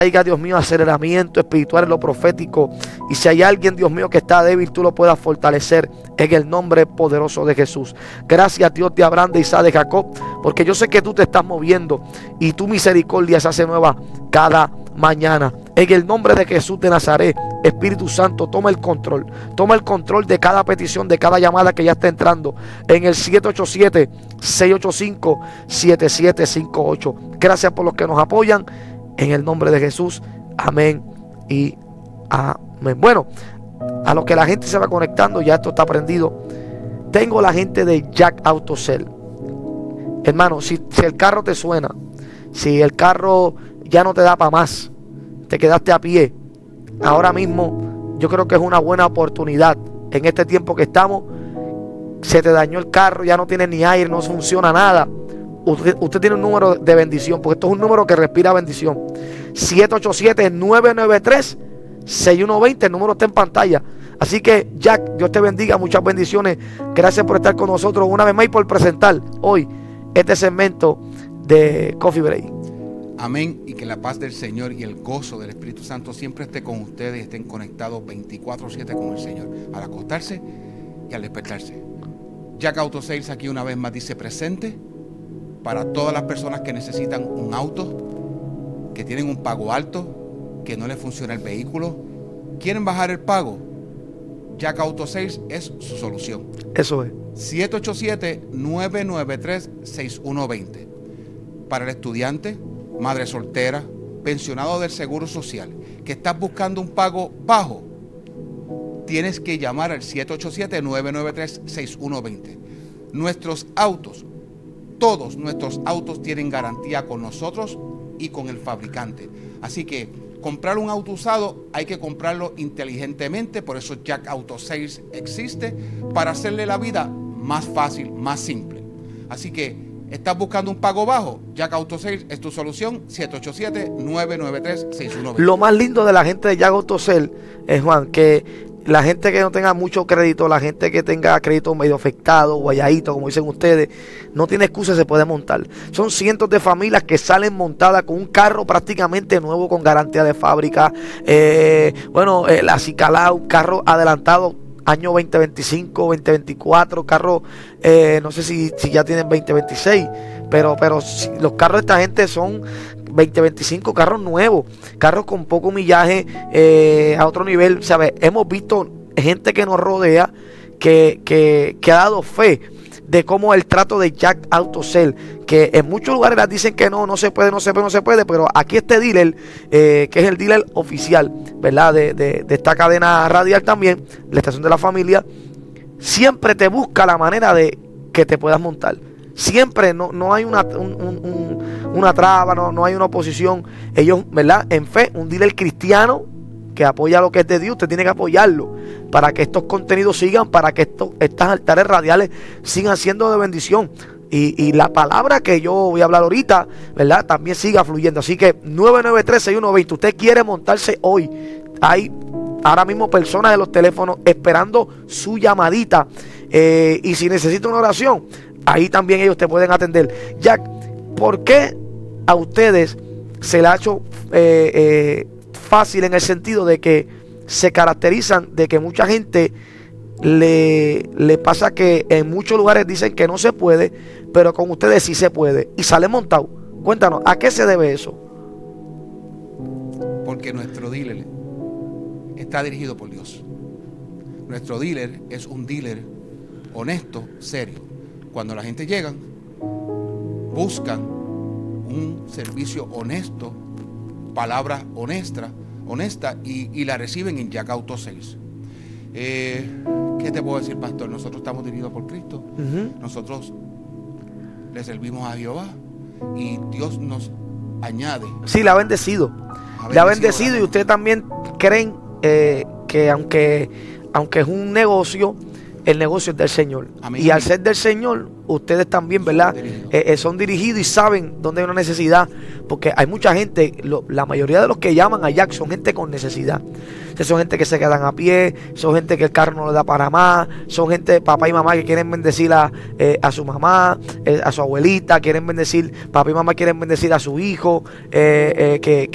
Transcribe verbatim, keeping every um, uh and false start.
traiga, Dios mío, aceleramiento espiritual en lo profético. Y si hay alguien, Dios mío, que está débil, tú lo puedas fortalecer en el nombre poderoso de Jesús. Gracias, Dios de Abraham, de Isaac, de Jacob, porque yo sé que tú te estás moviendo y tu misericordia se hace nueva cada mañana. En el nombre de Jesús de Nazaret, Espíritu Santo, toma el control. Toma el control de cada petición, de cada llamada que ya está entrando en el siete ocho siete, seis ocho cinco, siete siete cinco ocho. Gracias por los que nos apoyan. En el nombre de Jesús, amén y amén. Bueno, a lo que la gente se va conectando, ya esto está prendido. Tengo la gente de Jack Autocel. Hermano, si, si el carro te suena, si el carro ya no te da para más, te quedaste a pie, ahora mismo yo creo que es una buena oportunidad. En este tiempo que estamos, se te dañó el carro, ya no tiene ni aire, no funciona nada. Usted, usted tiene un número de bendición, porque esto es un número que respira bendición. siete ocho siete, nueve nueve tres, seis uno dos cero. El número está en pantalla. Así que, Jack, Dios te bendiga, muchas bendiciones. Gracias por estar con nosotros una vez más y por presentar hoy este segmento de Coffee Break. Amén, y que la paz del Señor y el gozo del Espíritu Santo siempre esté con ustedes y estén conectados veinticuatro siete con el Señor, al acostarse y al despertarse. Jack Auto Sales aquí una vez más dice presente para todas las personas que necesitan un auto, que tienen un pago alto, que no les funciona el vehículo, quieren bajar el pago. Jack Auto Sales es su solución. Eso es. siete ocho siete, nueve nueve tres, seis uno dos cero. Para el estudiante, madre soltera, pensionado del Seguro Social, que estás buscando un pago bajo, tienes que llamar al siete ocho siete, nueve nueve tres, seis uno dos cero. Nuestros autos, todos nuestros autos tienen garantía con nosotros y con el fabricante. Así que comprar un auto usado hay que comprarlo inteligentemente. Por eso Jack Auto Sales existe, para hacerle la vida más fácil, más simple. Así que, ¿estás buscando un pago bajo? Jack Auto Sales es tu solución. siete ocho siete, nueve nueve tres, seis uno dos cero. Lo más lindo de la gente de Jack Auto Sales es, Juan, que la gente que no tenga mucho crédito, la gente que tenga crédito medio afectado, guayadito, como dicen ustedes, no tiene excusa, se puede montar. Son cientos de familias que salen montadas con un carro prácticamente nuevo, con garantía de fábrica. Eh, bueno, el Acicalá, un carro adelantado, año veinte veinticinco, veinte veinticuatro, carro, eh, no sé si, si ya tienen veinte veintiséis, pero, pero si, los carros de esta gente son veinte veinticinco, carros nuevos, carros con poco millaje, eh, a otro nivel, ¿sabes? Hemos visto gente que nos rodea que, que, que ha dado fe de cómo el trato de Jack Auto Sales, que en muchos lugares las dicen que no, no se puede, no se puede, no se puede, pero aquí este dealer, eh, que es el dealer oficial, ¿verdad? De, de, de esta cadena radial también, la estación de la familia, siempre te busca la manera de que te puedas montar. Siempre no, no hay una, un, un, un, una traba, no, no hay una oposición. Ellos, ¿verdad? En fe, un dealer cristiano que apoya lo que es de Dios, usted tiene que apoyarlo para que estos contenidos sigan, para que estos, estas altares radiales sigan siendo de bendición. Y, y la palabra que yo voy a hablar ahorita, ¿verdad? También siga fluyendo. Así que nueve nueve tres, seis uno dos cero, usted quiere montarse hoy. Hay ahora mismo personas de los teléfonos esperando su llamadita. Eh, y si necesita una oración, ahí también ellos te pueden atender. Jack, ¿por qué a ustedes se le ha hecho eh, eh, fácil, en el sentido de que se caracterizan de que mucha gente le, le pasa que en muchos lugares dicen que no se puede, pero con ustedes sí se puede y sale montado? Cuéntanos, ¿a qué se debe eso? Porque nuestro dealer está dirigido por Dios. Nuestro dealer es un dealer honesto, serio. Cuando la gente llega, buscan un servicio honesto, palabras honestas, honesta, y, y la reciben en Jack Auto Sales. Eh, ¿Qué te puedo decir, pastor? Nosotros estamos dirigidos por Cristo. Uh-huh. Nosotros le servimos a Jehová y Dios nos añade. Sí, le ha bendecido. Ha bendecido, le ha bendecido, y ustedes también creen eh, que aunque, aunque es un negocio, el negocio es del Señor. Amén. Y al ser del Señor, ustedes también, ¿verdad? Son dirigidos, eh, eh, son dirigidos y saben dónde hay una necesidad. Porque hay mucha gente, lo, la mayoría de los que llaman a Jack son gente con necesidad. O sea, son gente que se quedan a pie, son gente que el carro no le da para más, son gente, papá y mamá, que quieren bendecir a, eh, a su mamá, eh, a su abuelita, quieren bendecir, papá y mamá quieren bendecir a su hijo, eh, eh, que,